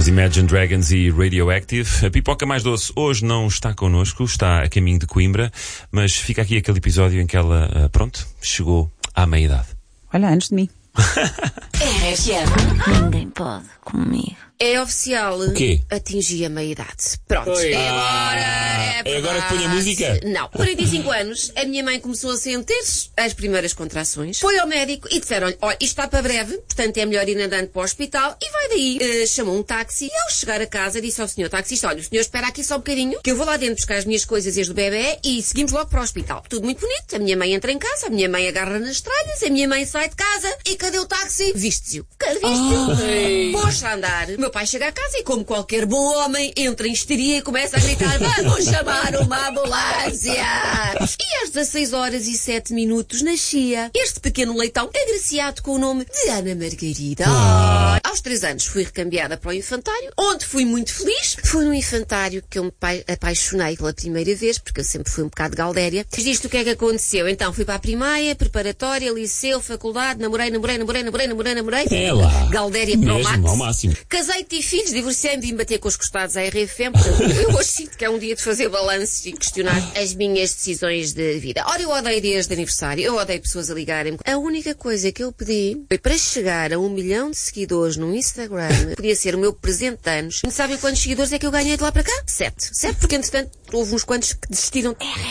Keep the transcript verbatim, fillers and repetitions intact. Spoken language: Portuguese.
Os Imagine Dragons e Radioactive. A pipoca mais doce hoje não está connosco, está a caminho de Coimbra, mas fica aqui aquele episódio em que ela, pronto, chegou à meia-idade. Olha, antes de mim. R F M. Ninguém pode comigo. É oficial. O quê? Atingi a meia-idade. Pronto. Oi. É agora. Ah, É, é agora que põe a música? Não. quarenta e cinco anos, a minha mãe começou a sentir as primeiras contrações. Foi ao médico e disseram-lhe, olha, isto está para breve, portanto é melhor ir andando para o hospital. E vai daí. Uh, chamou um táxi e ao chegar a casa disse ao senhor taxista, olha, o senhor espera aqui só um bocadinho, que eu vou lá dentro buscar as minhas coisas e as do bebê e seguimos logo para o hospital. Tudo muito bonito. A minha mãe entra em casa, a minha mãe agarra nas tralhas, a minha mãe sai de casa e cadê o táxi? Viste-se-o. Viste-se-o. Pôs-se a andar. O meu pai chega a casa e como qualquer bom homem, entra em histeria e começa a gritar, vamos chamar uma ambulância! E às dezasseis horas e sete minutos nascia este pequeno leitão agraciado com o nome de Ana Margarida. Ah. Aos três anos fui recambiada para o infantário, onde fui muito feliz. Foi no infantário que eu me apaixonei pela primeira vez, porque eu sempre fui um bocado galdéria. Mas isto o que é que aconteceu? Então fui para a primária, preparatória, liceu, faculdade, namorei, namorei, namorei, namorei, namorei, namorei. É lá. Galdéria para o Mesmo, ao máximo. Casei, tive filhos, divorciei-me, vim bater com os costados à R F M. Portanto, eu hoje sinto que é um dia de fazer balanço e questionar as minhas decisões de vida. Ora, eu odeio dias de aniversário, eu odeio pessoas a ligarem-me. A única coisa que eu pedi foi para chegar a um milhão de seguidores no Instagram. Podia ser o meu presente de anos. E sabem quantos seguidores é que eu ganhei de lá para cá? Sete. Sete, porque entretanto houve uns quantos que desistiram.